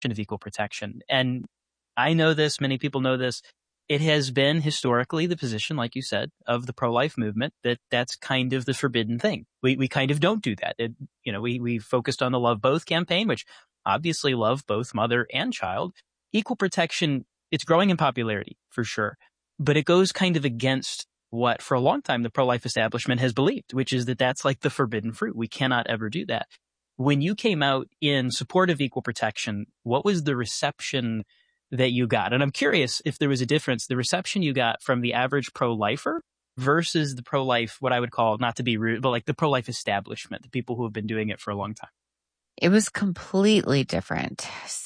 of equal protection. And I know this, many people know this. It has been historically the position, like you said, of the pro-life movement that that's kind of the forbidden thing. We kind of don't do that. We focused on the Love Both campaign, which obviously love both mother and child. Equal protection, it's growing in popularity for sure, but it goes kind of against what for a long time the pro-life establishment has believed, which is that that's like the forbidden fruit. We cannot ever do that. When you came out in support of equal protection, what was the reception that you got? And I'm curious if there was a difference, the reception you got from the average pro-lifer versus the pro-life, what I would call, not to be rude, but like the pro-life establishment, the people who have been doing it for a long time. It was completely different.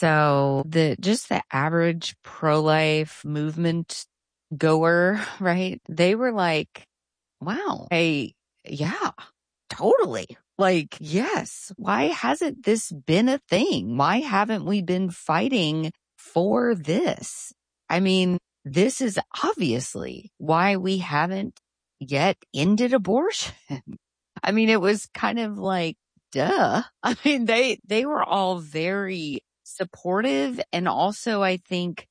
So the average pro-life movement goer, right? They were like, wow, hey, yeah, totally. Like, yes. Why hasn't this been a thing? Why haven't we been fighting for this? I mean, this is obviously why we haven't yet ended abortion. I mean, it was kind of like, duh. I mean, they were all very supportive and also, I think,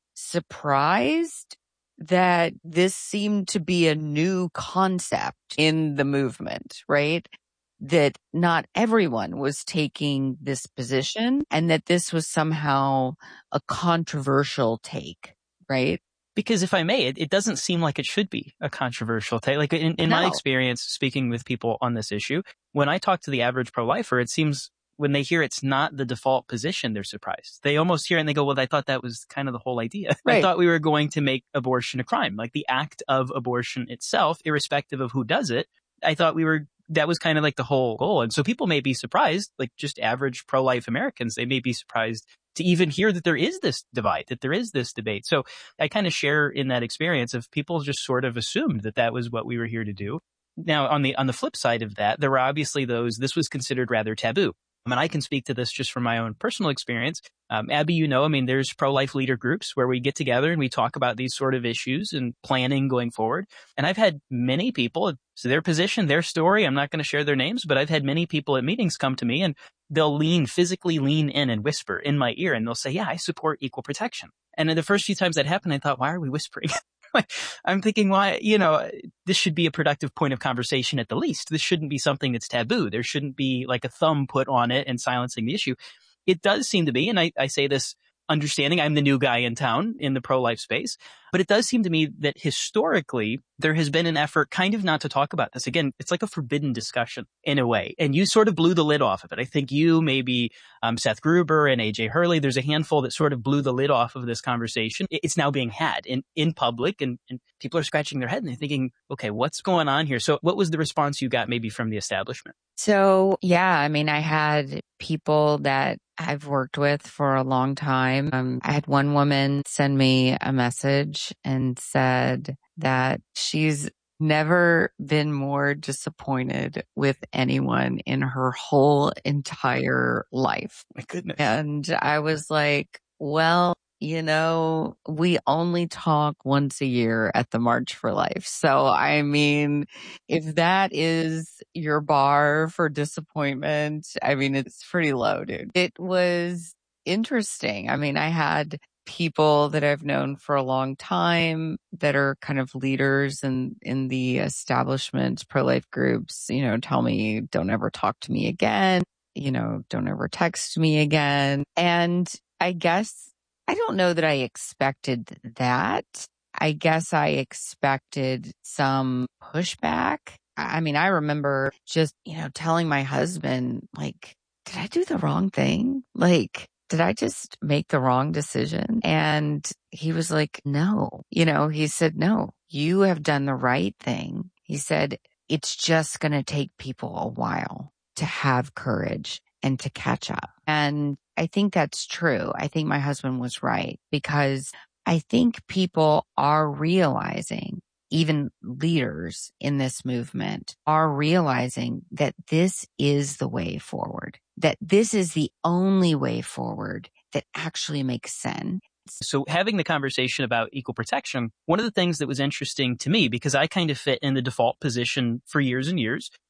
surprised that this seemed to be a new concept in the movement, right? That not everyone was taking this position and that this was somehow a controversial take, right? Because if I may, it doesn't seem like it should be a controversial take. Like in my experience, speaking with people on this issue, when I talk to the average pro-lifer, it seems when they hear it's not the default position, they're surprised. They almost hear it and they go, well, I thought that was kind of the whole idea. Right. I thought we were going to make abortion a crime, like the act of abortion itself, irrespective of who does it. I thought that was kind of like the whole goal. And so people may be surprised, like just average pro-life Americans, they may be surprised to even hear that there is this divide, that there is this debate. So I kind of share in that experience of people just sort of assumed that that was what we were here to do. Now, on the flip side of that, there were obviously this was considered rather taboo. I mean, I can speak to this just from my own personal experience. Abby, there's pro-life leader groups where we get together and we talk about these sort of issues and planning going forward. And I've had many people, so their position, their story, I'm not going to share their names, but I've had many people at meetings come to me and they'll physically lean in and whisper in my ear and they'll say, yeah, I support equal protection. And the first few times that happened, I thought, why are we whispering? I'm thinking, why, this should be a productive point of conversation at the least. This shouldn't be something that's taboo. There shouldn't be like a thumb put on it and silencing the issue. It does seem to be, and I say this understanding I'm the new guy in town in the pro-life space, but it does seem to me that historically there has been an effort kind of not to talk about this. Again, it's like a forbidden discussion in a way, and you sort of blew the lid off of it. I think you, maybe Seth Gruber and AJ Hurley, there's a handful that sort of blew the lid off of this conversation. It's now being had in public, and people are scratching their head and they're thinking, okay, what's going on here? So what was the response you got maybe from the establishment? So, yeah, I mean, I had people that I've worked with for a long time. I had one woman send me a message and said that she's never been more disappointed with anyone in her whole entire life. My goodness. And I was like, well, we only talk once a year at the March for Life. So, I mean, if that is your bar for disappointment, I mean, it's pretty low, dude. It was interesting. I mean, I had people that I've known for a long time that are kind of leaders in the establishment pro-life groups, tell me, don't ever talk to me again, don't ever text me again. And I guess I don't know that I expected that. I guess I expected some pushback. I mean, I remember just, telling my husband, like, did I do the wrong thing? Like, did I just make the wrong decision? And he was like, no. He said, no, you have done the right thing. He said, it's just going to take people a while to have courage and to catch up. And I think that's true. I think my husband was right because I think people are realizing, even leaders in this movement are realizing that this is the way forward, that this is the only way forward that actually makes sense. So having the conversation about equal protection, one of the things that was interesting to me, because I kind of fit in the default position for years and years,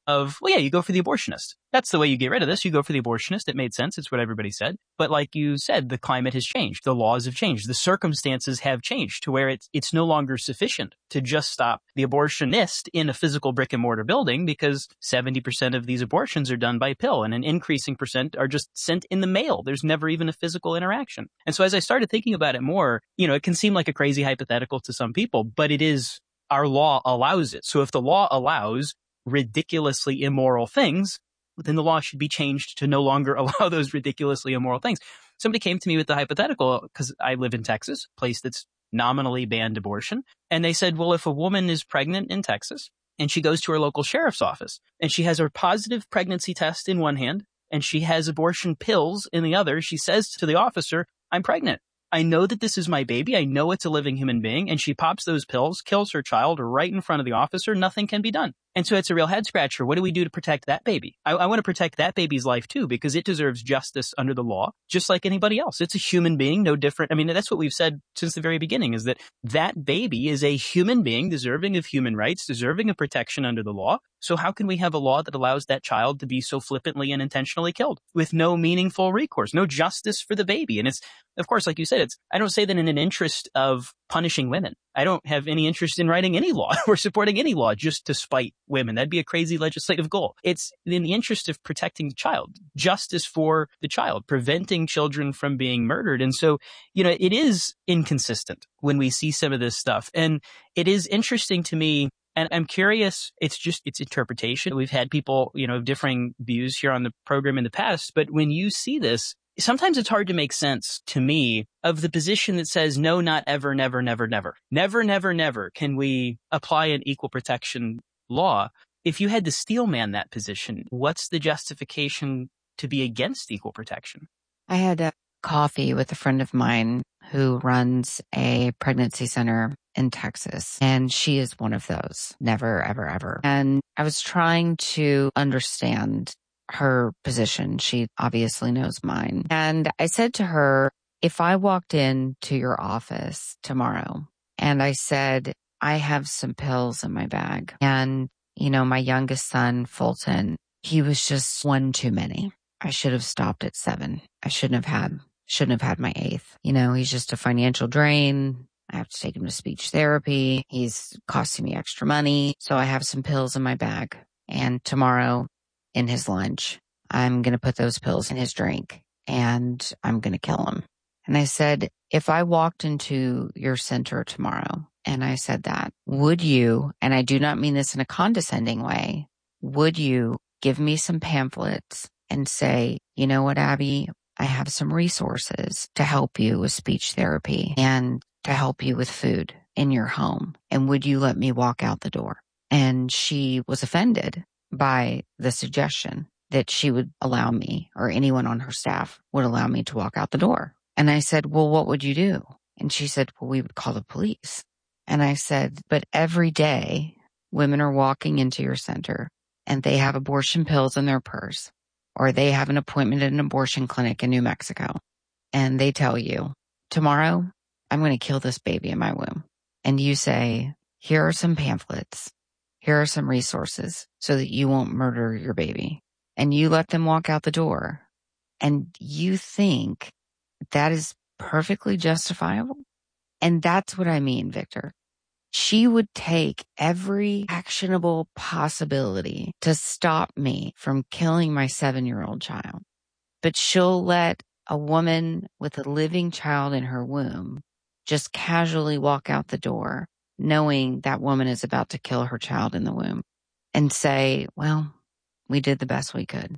of, well, yeah, you go for the abortionist. That's the way you get rid of this. You go for the abortionist. It made sense. It's what everybody said. But like you said, the climate has changed. The laws have changed. The circumstances have changed to where it's no longer sufficient to just stop the abortionist in a physical brick and mortar building, because 70% of these abortions are done by pill and an increasing percent are just sent in the mail. There's never even a physical interaction. And so as I started thinking about it more, it can seem like a crazy hypothetical to some people, but it is, our law allows it. So if the law allows ridiculously immoral things, then the law should be changed to no longer allow those ridiculously immoral things. Somebody came to me with the hypothetical, because I live in Texas, a place that's nominally banned abortion. And they said, well, if a woman is pregnant in Texas and she goes to her local sheriff's office and she has her positive pregnancy test in one hand and she has abortion pills in the other, she says to the officer, I'm pregnant. I know that this is my baby. I know it's a living human being. And she pops those pills, kills her child right in front of the officer. Nothing can be done. And so it's a real head scratcher. What do we do to protect that baby? I want to protect that baby's life too, because it deserves justice under the law, just like anybody else. It's a human being, no different. I mean, that's what we've said since the very beginning, is that that baby is a human being deserving of human rights, deserving of protection under the law. So how can we have a law that allows that child to be so flippantly and intentionally killed with no meaningful recourse, no justice for the baby? And it's, of course, like you said, I don't say that in an interest of punishing women. I don't have any interest in writing any law or supporting any law just to spite women. That'd be a crazy legislative goal. It's in the interest of protecting the child, justice for the child, preventing children from being murdered. And so, it is inconsistent when we see some of this stuff. And it is interesting to me. And I'm curious, it's interpretation. We've had people, of differing views here on the program in the past, but when you see this, sometimes it's hard to make sense to me of the position that says, no, not ever, never, never, never. Never, never, never can we apply an equal protection law. If you had to steel man that position, what's the justification to be against equal protection? I had a coffee with a friend of mine who runs a pregnancy center in Texas, and she is one of those. Never, ever, ever. And I was trying to understand her position. She obviously knows mine. And I said to her, if I walked into your office tomorrow and I said, I have some pills in my bag, and, my youngest son, Fulton, he was just one too many. I should have stopped at 7. I shouldn't have had my 8th. He's just a financial drain. I have to take him to speech therapy. He's costing me extra money. So I have some pills in my bag. And tomorrow, in his lunch, I'm going to put those pills in his drink and I'm going to kill him. And I said, if I walked into your center tomorrow and I said that, would you, and I do not mean this in a condescending way, would you give me some pamphlets and say, you know what, Abby, I have some resources to help you with speech therapy and to help you with food in your home? And would you let me walk out the door? And she was offended by the suggestion that she would allow me, or anyone on her staff would allow me to walk out the door. And I said, well, what would you do? And she said, well, we would call the police. And I said, but every day women are walking into your center and they have abortion pills in their purse, or they have an appointment at an abortion clinic in New Mexico. And they tell you, tomorrow, I'm going to kill this baby in my womb. And you say, here are some pamphlets. Here are some resources so that you won't murder your baby. And you let them walk out the door. And you think that is perfectly justifiable? And that's what I mean, Victor. She would take every actionable possibility to stop me from killing my 7-year-old child. But she'll let a woman with a living child in her womb just casually walk out the door, knowing that woman is about to kill her child in the womb, and say, well, we did the best we could.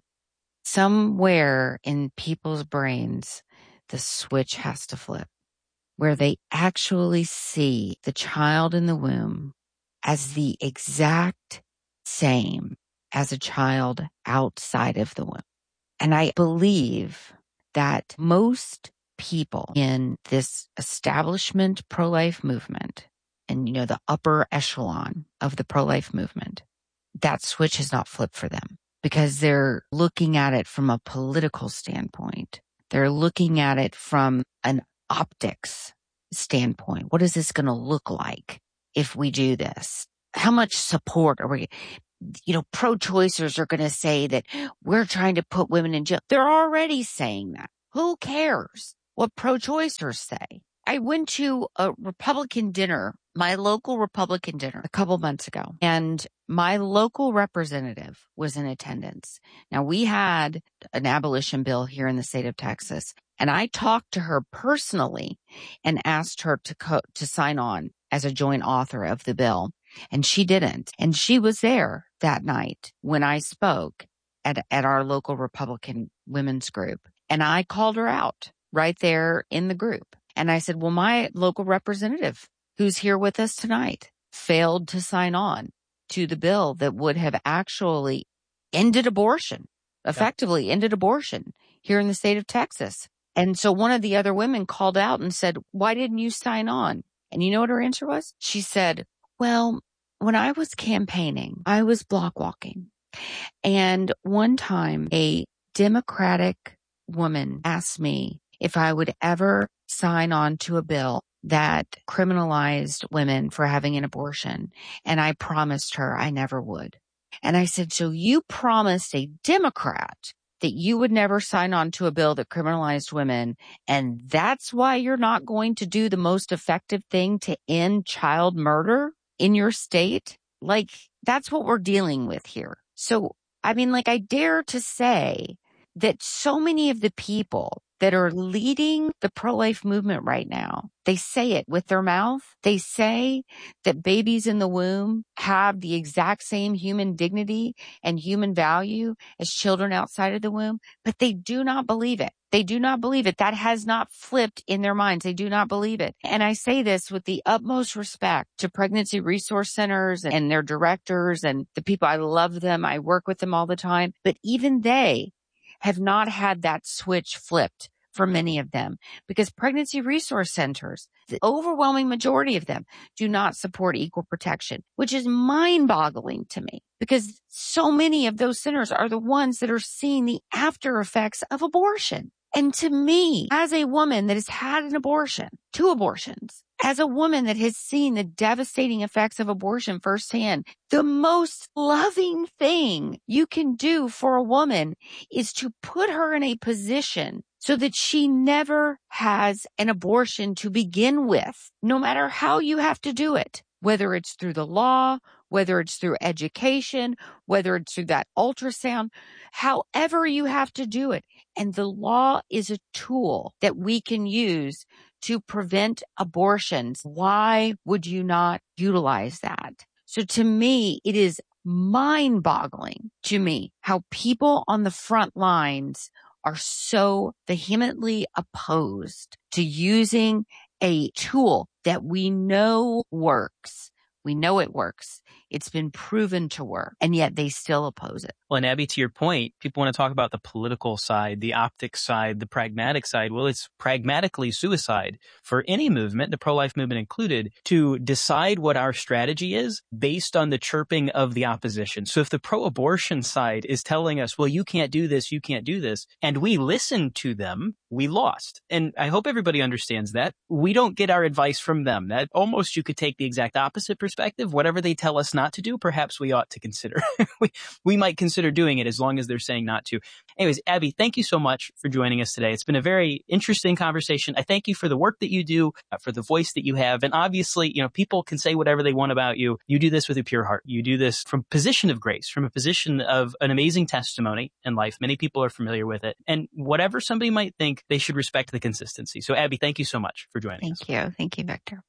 Somewhere in people's brains, the switch has to flip, where they actually see the child in the womb as the exact same as a child outside of the womb. And I believe that most people in this establishment pro-life movement, and the upper echelon of the pro-life movement, that switch has not flipped for them, because they're looking at it from a political standpoint. They're looking at it from an optics standpoint. What is this going to look like if we do this? How much support are we? pro-choicers are going to say that we're trying to put women in jail. They're already saying that. Who cares what pro-choicers say? I went to a Republican dinner, my local Republican dinner, a couple months ago, and my local representative was in attendance. Now, we had an abolition bill here in the state of Texas, and I talked to her personally and asked her to sign on as a joint author of the bill, and she didn't. And she was there that night when I spoke at our local Republican women's group, and I called her out right there in the group. And I said, well, my local representative who's here with us tonight failed to sign on to the bill that would have actually ended abortion, effectively ended abortion here in the state of Texas. And so one of the other women called out and said, why didn't you sign on? And you know what her answer was? She said, well, when I was campaigning, I was block walking. And one time a Democratic woman asked me if I would ever sign on to a bill that criminalized women for having an abortion. And I promised her I never would. And I said, so you promised a Democrat that you would never sign on to a bill that criminalized women, and that's why you're not going to do the most effective thing to end child murder in your state? Like, that's what we're dealing with here. So, I dare to say that so many of the people that are leading the pro-life movement right now, they say it with their mouth. They say that babies in the womb have the exact same human dignity and human value as children outside of the womb, but they do not believe it. They do not believe it. That has not flipped in their minds. They do not believe it. And I say this with the utmost respect to pregnancy resource centers and their directors and the people. I love them. I work with them all the time, but even they have not had that switch flipped for many of them, because pregnancy resource centers, the overwhelming majority of them, do not support equal protection, which is mind-boggling to me, because so many of those centers are the ones that are seeing the after effects of abortion. And to me, as a woman that has had an abortion, 2 abortions, as a woman that has seen the devastating effects of abortion firsthand, the most loving thing you can do for a woman is to put her in a position so that she never has an abortion to begin with, no matter how you have to do it, whether it's through the law, whether it's through education, whether it's through that ultrasound, however you have to do it. And the law is a tool that we can use to prevent abortions. Why would you not utilize that? So to me, it is mind-boggling to me how people on the front lines are so vehemently opposed to using a tool that we know works. We know it works. It's been proven to work, and yet they still oppose it. Well, and Abby, to your point, people want to talk about the political side, the optics side, the pragmatic side. Well, it's pragmatically suicide for any movement, the pro-life movement included, to decide what our strategy is based on the chirping of the opposition. So if the pro-abortion side is telling us, well, you can't do this, and we listen to them, we lost. And I hope everybody understands that. We don't get our advice from them. That almost you could take the exact opposite perspective. Whatever they tell us not to do, perhaps we ought to consider. we might consider doing it as long as they're saying not to. Anyways, Abby, thank you so much for joining us today. It's been a very interesting conversation. I thank you for the work that you do, for the voice that you have. And obviously, people can say whatever they want about you. You do this with a pure heart. You do this from a position of grace, from a position of an amazing testimony in life. Many people are familiar with it. And whatever somebody might think, they should respect the consistency. So Abby, thank you so much for joining us. Thank you. Thank you, Victor.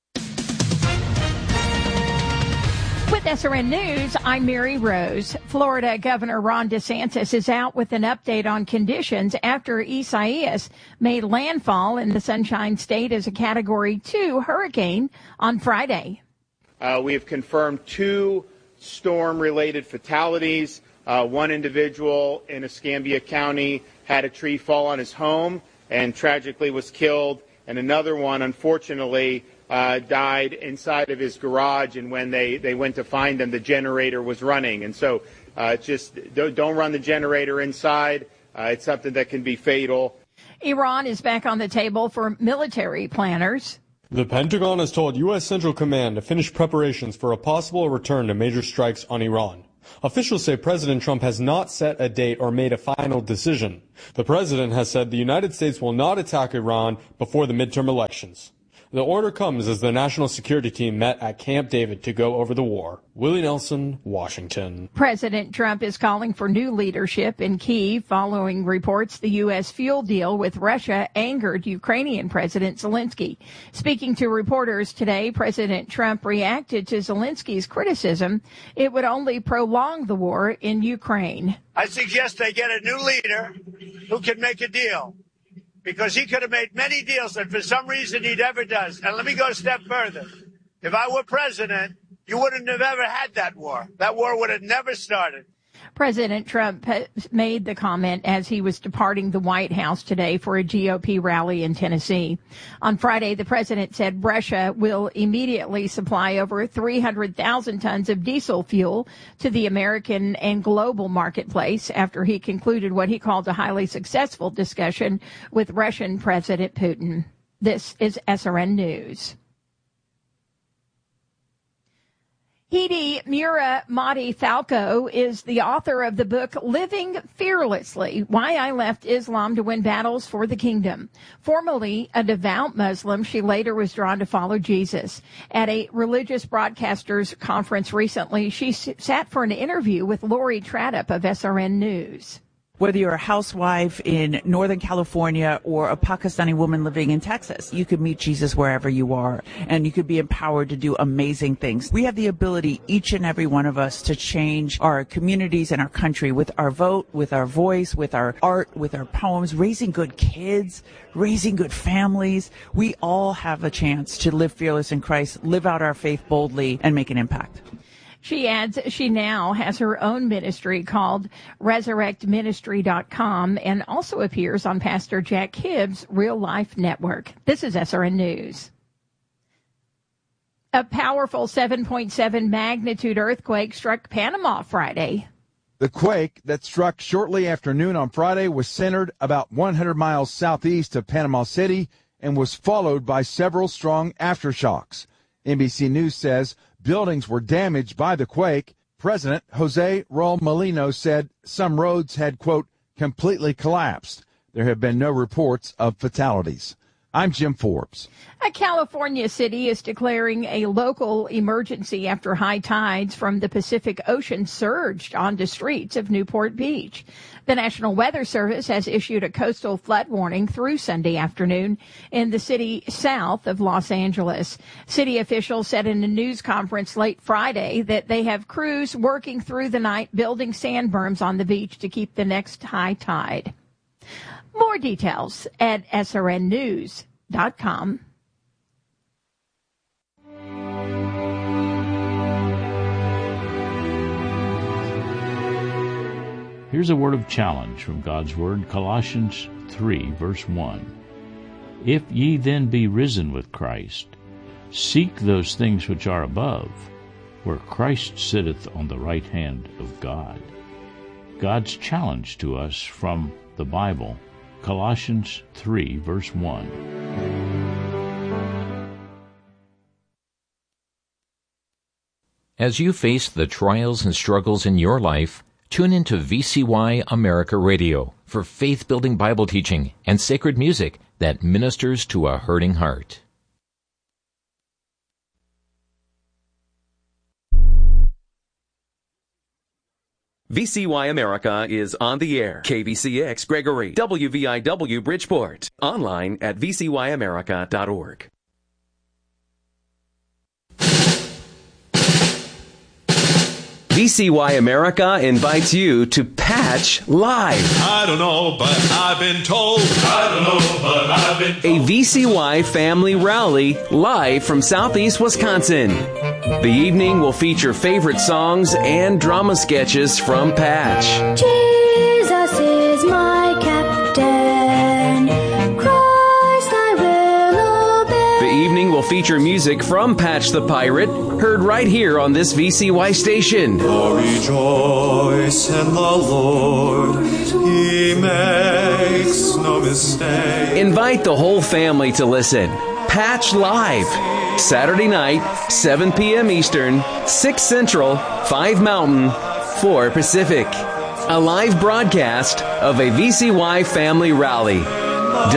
With SRN News, I'm Mary Rose. Florida Governor Ron DeSantis is out with an update on conditions after Isaias made landfall in the Sunshine State as a Category 2 hurricane on Friday. We have confirmed 2 storm-related fatalities. One individual in Escambia County had a tree fall on his home and tragically was killed, and another one, unfortunately, died inside of his garage, and when they went to find him, the generator was running. And so just don't run the generator inside. It's something that can be fatal. Iran is back on the table for military planners. The Pentagon has told U.S. Central Command to finish preparations for a possible return to major strikes on Iran. Officials say President Trump has not set a date or made a final decision. The president has said the United States will not attack Iran before the midterm elections. The order comes as the National Security Team met at Camp David to go over the war. Willie Nelson, Washington. President Trump is calling for new leadership in Kyiv following reports the U.S. fuel deal with Russia angered Ukrainian President Zelensky. Speaking to reporters today, President Trump reacted to Zelensky's criticism it would only prolong the war in Ukraine. I suggest they get a new leader who can make a deal, because he could have made many deals that for some reason he never does. And let me go a step further. If I were president, you wouldn't have ever had that war. That war would have never started. President Trump made the comment as he was departing the White House today for a GOP rally in Tennessee. On Friday, the president said Russia will immediately supply over 300,000 tons of diesel fuel to the American and global marketplace after he concluded what he called a highly successful discussion with Russian President Putin. This is SRN News. Hedi Muhammadi Falco is the author of the book Living Fearlessly, Why I Left Islam to Win Battles for the Kingdom. Formerly a devout Muslim, she later was drawn to follow Jesus. At a religious broadcasters conference recently, she sat for an interview with Lori Tradup of SRN News. Whether you're a housewife in Northern California or a Pakistani woman living in Texas, you could meet Jesus wherever you are, and you could be empowered to do amazing things. We have the ability, each and every one of us, to change our communities and our country with our vote, with our voice, with our art, with our poems, raising good kids, raising good families. We all have a chance to live fearless in Christ, live out our faith boldly, and make an impact. She adds she now has her own ministry called resurrectministry.com and also appears on Pastor Jack Hibbs' Real Life Network. This is SRN News. A powerful 7.7 magnitude earthquake struck Panama Friday. The quake that struck shortly after noon on Friday was centered about 100 miles southeast of Panama City and was followed by several strong aftershocks. NBC News says buildings were damaged by the quake. President Jose Raul Molino said some roads had, quote, completely collapsed. There have been no reports of fatalities. I'm Jim Forbes. A California city is declaring a local emergency after high tides from the Pacific Ocean surged onto streets of Newport Beach. The National Weather Service has issued a coastal flood warning through Sunday afternoon in the city south of Los Angeles. City officials said in a news conference late Friday that they have crews working through the night building sand berms on the beach to keep the next high tide. More details at srnnews.com. Here's a word of challenge from God's Word, Colossians 3, verse 1. If ye then be risen with Christ, seek those things which are above, where Christ sitteth on the right hand of God. God's challenge to us from the Bible, Colossians 3, verse 1. As you face the trials and struggles in your life, tune into VCY America Radio for faith-building Bible teaching and sacred music that ministers to a hurting heart. VCY America is on the air. KVCX Gregory, WVIW Bridgeport. Online at vcyamerica.org. VCY America invites you to Patch Live. I don't know, but I've been told. I don't know, but I've been told. A VCY family rally live from Southeast Wisconsin. The evening will feature favorite songs and drama sketches from Patch. Jesus is my captain. Christ I will obey. The evening will feature music from Patch the Pirate, heard right here on this VCY station. Oh, rejoice in the Lord. He makes no mistake. Invite the whole family to listen. Patch Live. Saturday night, 7 p.m. Eastern, 6 Central, 5 Mountain, 4 Pacific. A live broadcast of a VCY family rally.